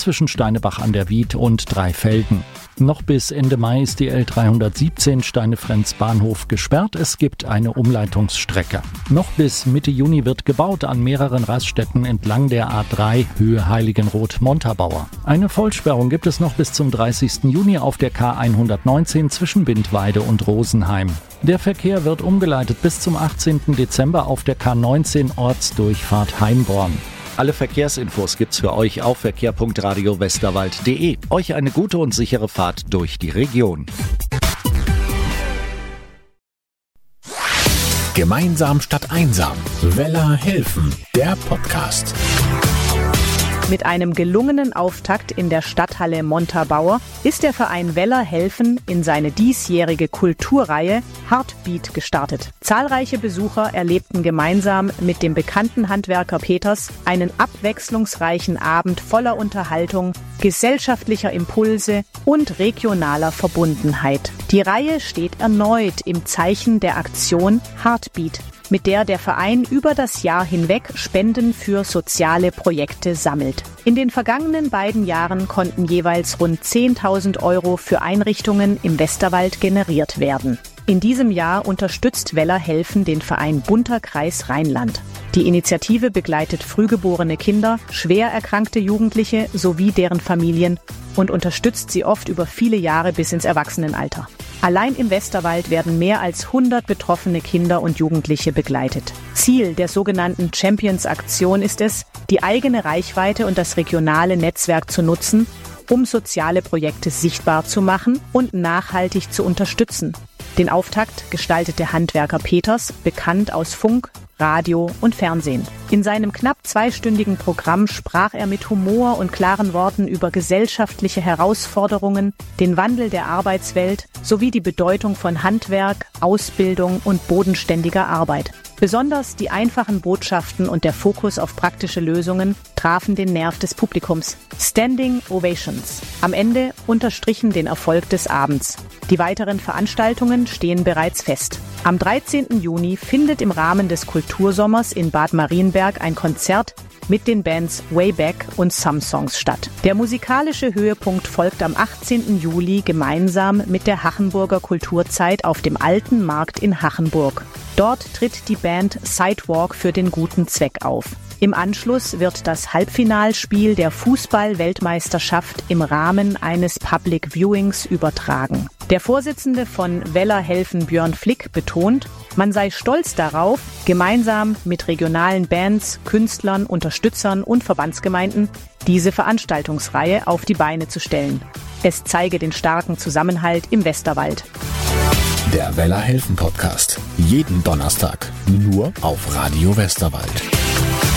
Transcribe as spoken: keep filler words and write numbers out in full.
zwischen Steinebach an der Wied und Dreifelden. Noch bis Ende Mai ist die L dreihundertsiebzehn Steinefrenz-Bahnhof gesperrt. Es gibt eine Umleitungsstrecke. Noch bis Mitte Juni wird gebaut an mehreren Raststätten entlang der A drei Höhe Heiligenroth-Montabaur. Eine Vollsperrung gibt es noch bis zum dreißigsten Juni auf der K hundertneunzehn zwischen Bindweide und Rosenheim. Der Verkehr wird umgeleitet bis zum achtzehnten Dezember auf der K neunzehn Ortsdurchfahrt Heimborn. Alle Verkehrsinfos gibt's für euch auf verkehr punkt radio westerwald punkt de. Euch eine gute und sichere Fahrt durch die Region. Gemeinsam statt einsam. Weller helfen. Der Podcast. Mit einem gelungenen Auftakt in der Stadthalle Montabaur ist der Verein Weller helfen in seine diesjährige Kulturreihe Heartbeat gestartet. Zahlreiche Besucher erlebten gemeinsam mit dem bekannten Handwerker Peters einen abwechslungsreichen Abend voller Unterhaltung, gesellschaftlicher Impulse und regionaler Verbundenheit. Die Reihe steht erneut im Zeichen der Aktion Heartbeat, mit der der Verein über das Jahr hinweg Spenden für soziale Projekte sammelt. In den vergangenen beiden Jahren konnten jeweils rund zehntausend Euro für Einrichtungen im Westerwald generiert werden. In diesem Jahr unterstützt Weller helfen den Verein Bunter Kreis Rheinland. Die Initiative begleitet frühgeborene Kinder, schwer erkrankte Jugendliche sowie deren Familien und unterstützt sie oft über viele Jahre bis ins Erwachsenenalter. Allein im Westerwald werden mehr als hundert betroffene Kinder und Jugendliche begleitet. Ziel der sogenannten Champions-Aktion ist es, die eigene Reichweite und das regionale Netzwerk zu nutzen, um soziale Projekte sichtbar zu machen und nachhaltig zu unterstützen. Den Auftakt gestaltete Handwerker Peters, bekannt aus Funk, Radio und Fernsehen. In seinem knapp zweistündigen Programm sprach er mit Humor und klaren Worten über gesellschaftliche Herausforderungen, den Wandel der Arbeitswelt sowie die Bedeutung von Handwerk, Ausbildung und bodenständiger Arbeit. Besonders die einfachen Botschaften und der Fokus auf praktische Lösungen trafen den Nerv des Publikums. Standing Ovations. Am Ende unterstrichen den Erfolg des Abends. Die weiteren Veranstaltungen stehen bereits fest. Am dreizehnten Juni findet im Rahmen des Kultursommers in Bad Marienberg ein Konzert mit den Bands Wayback und Some Songs statt. Der musikalische Höhepunkt folgt am achtzehnten Juli gemeinsam mit der Hachenburger Kulturzeit auf dem Alten Markt in Hachenburg. Dort tritt die Band Sidewalk für den guten Zweck auf. Im Anschluss wird das Halbfinalspiel der Fußball-Weltmeisterschaft im Rahmen eines Public Viewings übertragen. Der Vorsitzende von Weller helfen, Björn Flick, betont, man sei stolz darauf, gemeinsam mit regionalen Bands, Künstlern, Unterstützern und Verbandsgemeinden diese Veranstaltungsreihe auf die Beine zu stellen. Es zeige den starken Zusammenhalt im Westerwald. Der Weller helfen Podcast. Jeden Donnerstag. Nur auf Radio Westerwald.